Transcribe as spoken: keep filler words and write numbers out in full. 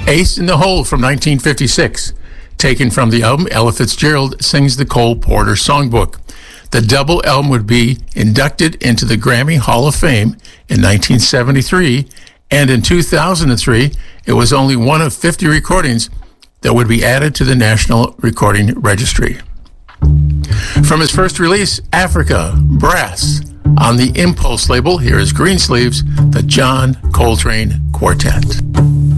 Ace in the Hole from nineteen fifty-six, taken from the album Ella Fitzgerald Sings the Cole Porter Songbook. The double album would be inducted into the Grammy Hall of Fame in nineteen seventy-three, and in two thousand three, it was only one of fifty recordings that would be added to the National Recording Registry. From his first release, Africa, Brass, on the Impulse label, here is Greensleeves, the John Coltrane Quartet.